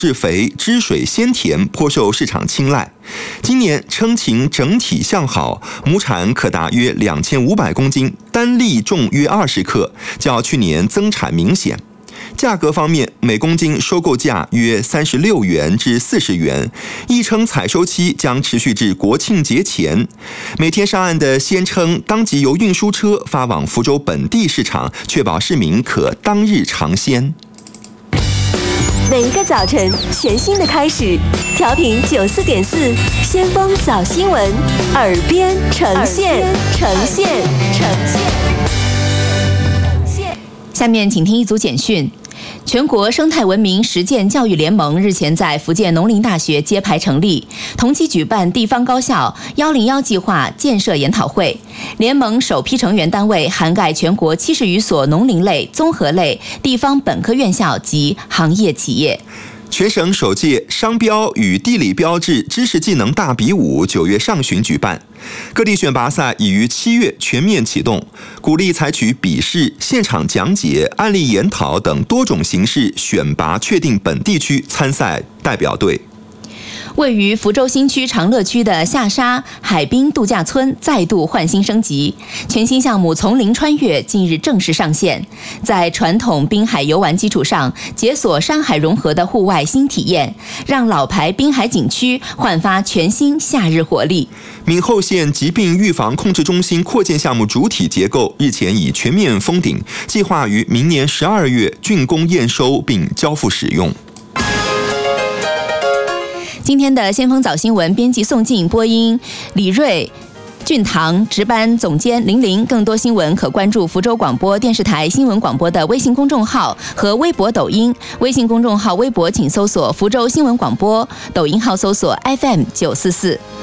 质肥，汁水鲜甜，颇受市场青睐。今年称情整体向好，亩产可达约2500公斤，单粒重约20克，较去年增产明显。价格方面，每公斤收购价约36元至40元，亦称采收期将持续至国庆节前。每天上岸的鲜称当即由运输车发往福州本地市场，确保市民可当日尝鲜。 每一个早晨，全新的开始。调频94.4，先锋早新闻，耳边呈现。 下面请听一组简讯。全国生态文明实践教育联盟日前在福建农林大学揭牌成立，同期举办地方高校101计划建设研讨会。联盟首批成员单位涵盖全国70余所农林类、综合类、地方本科院校及行业企业。 全省首届商标与地理标志知识技能大比武9月上旬举办，各地选拔赛已于7月全面启动，鼓励采取笔试、现场讲解、案例研讨等多种形式选拔确定本地区参赛代表队。 位于福州新区长乐区的下沙海滨度假村再度焕新升级，全新项目丛林穿越近日正式上线，在传统滨海游玩基础上，解锁山海融合的户外新体验，让老牌滨海景区焕发全新夏日活力。 闽后县疾病预防控制中心扩建项目主体结构日前已全面封顶，计划于明年12月竣工验收并交付使用。 今天的先锋早新闻编辑宋静，播音李瑞、俊堂，值班总监玲玲。更多新闻可关注福州广播电视台新闻广播的微信公众号和微博、抖音。微信公众号、微博请搜索福州新闻广播，抖音号搜索 FM944。